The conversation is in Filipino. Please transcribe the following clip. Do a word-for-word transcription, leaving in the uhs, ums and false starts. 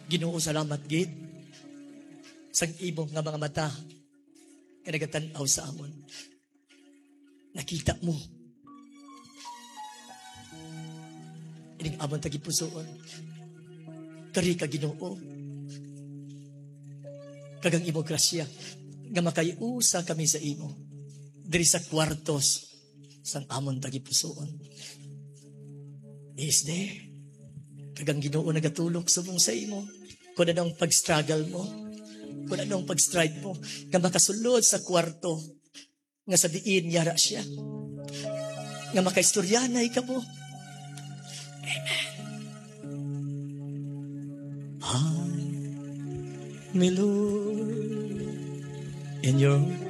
Ginoo, salamat gid sang imong nga mga mata nga nagatanaw sa amon. Nakita mo ining amon tagipusoon. Kari ka Ginoo, kagang imo grasya nga makayusa kami sa imo diri sa kwartos sang amon tagipusoon. Is there kagang Ginoo nagatulog subong sa imo kung anong pag-struggle mo, kung anong pag-strive mo nga makasulod sa kwarto nga sa diin yara siya nga makaistoryanay ka mo. Amen. Hallelujah in your